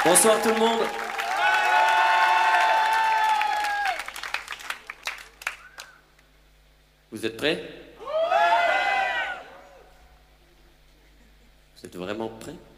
Bonsoir tout le monde. Vous êtes prêts? Vous êtes vraiment prêts?